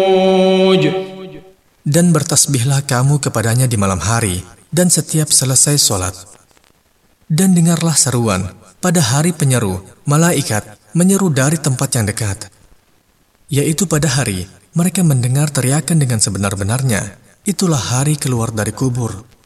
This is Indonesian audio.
Dan bertasbihlah kamu kepadanya di malam hari dan setiap selesai sholat. Dan dengarlah seruan pada hari penyeru, malaikat menyeru dari tempat yang dekat. Yaitu pada hari mereka mendengar teriakan dengan sebenar-benarnya. Itulah hari keluar dari kubur.